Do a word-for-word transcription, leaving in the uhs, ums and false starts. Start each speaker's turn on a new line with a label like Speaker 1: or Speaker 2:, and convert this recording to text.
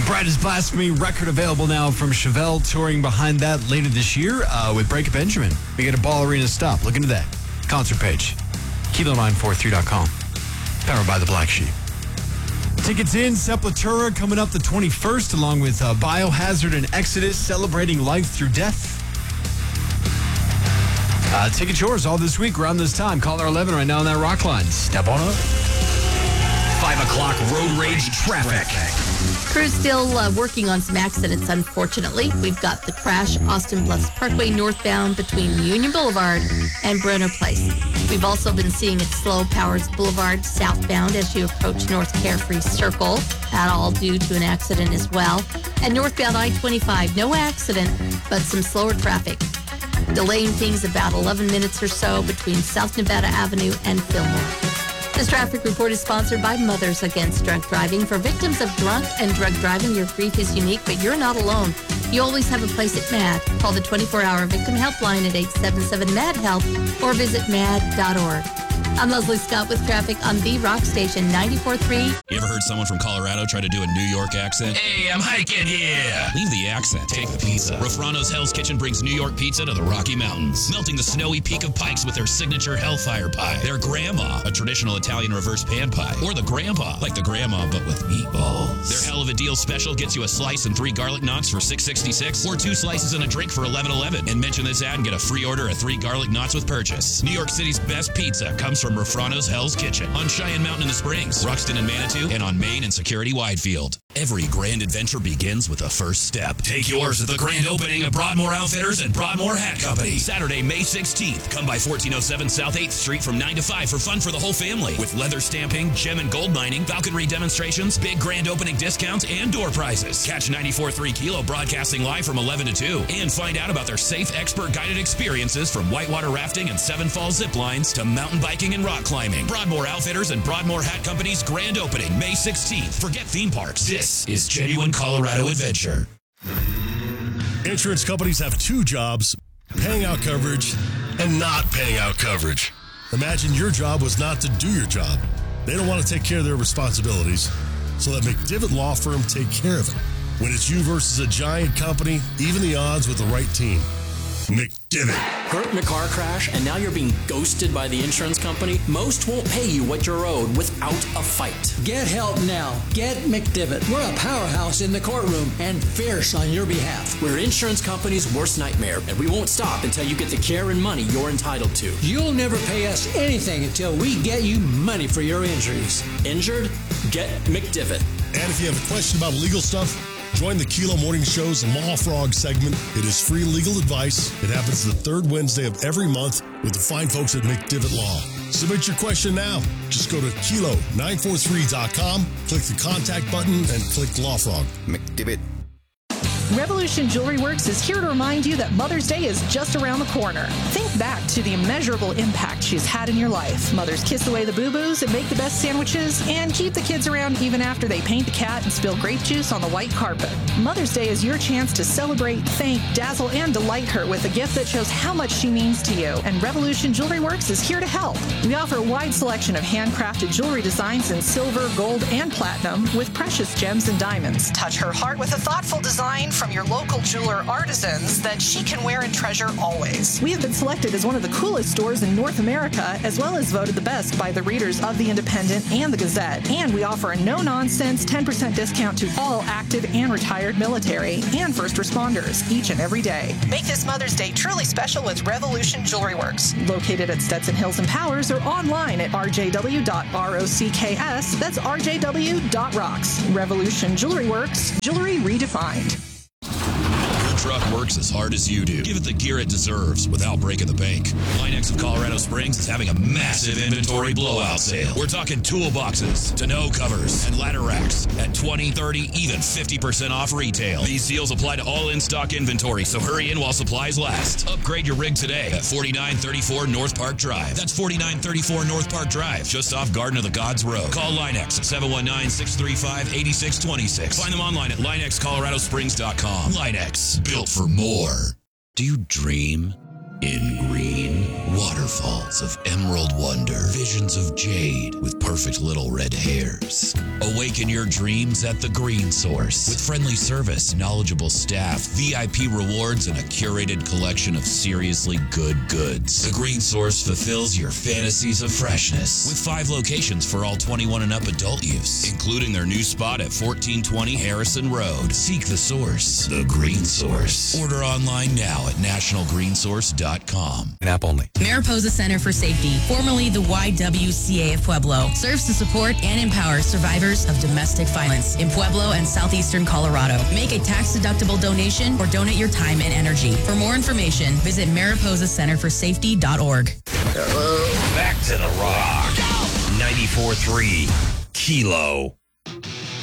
Speaker 1: Bride is Blasphemy record available now from Chevelle, touring behind that later this year uh, with Break It Benjamin. We get a Ball Arena stop. Look into that. Concert page. Kilo nine four three dot com. Powered by the Black Sheep. Tickets in. Sepultura coming up the twenty-first, along with uh, Biohazard and Exodus, celebrating life through death. Uh, ticket yours all this week around this time. Caller eleven right now on that rock line. Step on up.
Speaker 2: Five o'clock road rage traffic.
Speaker 3: Crew's still uh, working on some accidents, unfortunately. We've got the crash, Austin Bluffs Parkway northbound between Union Boulevard and Brenner Place. We've also been seeing it slow Powers Boulevard southbound as you approach North Carefree Circle. That all due to an accident as well. And northbound I twenty-five, no accident, but some slower traffic. Delaying things about eleven minutes or so between South Nevada Avenue and Fillmore. This traffic report is sponsored by Mothers Against Drunk Driving. For victims of drunk and drug driving, your grief is unique, but you're not alone. You always have a place at MAD. Call the twenty-four hour victim helpline at eight seven seven M A D HELP or visit mad dot org. I'm Leslie Scott with traffic on the Rock Station ninety-four point three.
Speaker 2: You ever heard someone from Colorado try to do a New York accent? Hey, I'm hiking here. Leave the accent. Take the pizza. Rafrano's Hell's Kitchen brings New York pizza to the Rocky Mountains, melting the snowy peak of Pikes with their signature Hellfire Pie. Their Grandma, a traditional Italian reverse pan pie. Or the Grandpa, like the Grandma but with meatballs. Their Hell of a Deal special gets you a slice and three garlic knots for six sixty-six, or two slices and a drink for eleven eleven. And mention this ad and get a free order of three garlic knots with purchase. New York City's best pizza comes from Rafrano's Hell's Kitchen on Cheyenne Mountain in the Springs, Ruxton and Manitou, and on Main and Security Widefield. Every grand adventure begins with a first step. Take yours at the grand opening of Broadmoor Outfitters and Broadmoor Hat Company. Saturday, May sixteenth. Come by fourteen oh seven South eighth Street from nine to five for fun for the whole family. With leather stamping, gem and gold mining, falconry demonstrations, big grand opening discounts, and door prizes. Catch ninety-four point three Kilo broadcasting live from eleven to two. And find out about their safe, expert guided experiences from whitewater rafting and Seven Falls zip lines to mountain biking and rock climbing. Broadmoor Outfitters and Broadmoor Hat Company's grand opening, May sixteenth. Forget theme parks. This is genuine Colorado adventure.
Speaker 4: Insurance companies have two jobs: paying out coverage and not paying out coverage. Imagine your job was not to do your job. They don't want to take care of their responsibilities, so let McDivitt Law Firm take care of it. When it's you versus a giant company, even the odds with the right team. McDivitt.
Speaker 5: Hurt in a car crash and now you're being ghosted by the insurance company? Most won't pay you what you're owed without a fight.
Speaker 6: Get help now. Get McDivitt. We're a powerhouse in the courtroom and fierce on your behalf.
Speaker 5: We're insurance company's worst nightmare, and we won't stop until you get the care and money you're entitled to.
Speaker 6: You'll never pay us anything until we get you money for your injuries.
Speaker 5: Injured? Get McDivitt.
Speaker 4: And if you have a question about legal stuff, join the Kilo Morning Show's Law Frog segment. It is free legal advice. It happens the third Wednesday of every month with the fine folks at McDivitt Law. Submit your question now. Just go to kilo nine four three dot com, click the contact button, and click Law Frog.
Speaker 7: McDivitt.
Speaker 8: Revolution Jewelry Works is here to remind you that Mother's Day is just around the corner. Think back to the immeasurable impact she's had in your life. Mothers kiss away the boo-boos and make the best sandwiches and keep the kids around even after they paint the cat and spill grape juice on the white carpet. Mother's Day is your chance to celebrate, thank, dazzle, and delight her with a gift that shows how much she means to you. And Revolution Jewelry Works is here to help. We offer a wide selection of handcrafted jewelry designs in silver, gold, and platinum with precious gems and diamonds. Touch her heart with a thoughtful design from your local jeweler artisans that she can wear and treasure always. We have been selected as one of the coolest stores in North America, as well as voted the best by the readers of The Independent and The Gazette. And we offer a no-nonsense ten percent discount to all active and retired military and first responders each and every day. Make this Mother's Day truly special with Revolution Jewelry Works, located at Stetson Hills and Powers, or online at r j w dot rocks. That's r j w dot rocks. Revolution Jewelry Works, jewelry redefined.
Speaker 2: Truck works as hard as you do. Give it the gear it deserves without breaking the bank. Linex of Colorado Springs is having a massive inventory blowout sale. We're talking toolboxes, tonneau covers, and ladder racks at twenty, thirty, even fifty percent off retail. These deals apply to all in-stock inventory, so hurry in while supplies last. Upgrade your rig today at forty-nine thirty-four North Park Drive. That's forty-nine thirty-four North Park Drive, just off Garden of the Gods Road. Call Linex at seven one nine, six three five, eight six two six. Find them online at linex colorado springs dot com. Linex. Built for more. Do you dream? In green, waterfalls of emerald wonder, visions of jade with perfect little red hairs. Awaken your dreams at the Green Source with friendly service, knowledgeable staff, V I P rewards, and a curated collection of seriously good goods. The Green Source fulfills your fantasies of freshness with five locations for all twenty-one and up adult use, including their new spot at fourteen twenty Harrison Road. Seek the source, the Green Source. Order online now at national green source dot com.
Speaker 1: An app only.
Speaker 7: Mariposa Center for Safety, formerly the Y W C A of Pueblo, serves to support and empower survivors of domestic violence in Pueblo and southeastern Colorado. Make a tax-deductible donation or donate your time and energy. For more information, visit mariposa center for safety dot org.
Speaker 9: Back to the rock. ninety-four point three Kilo.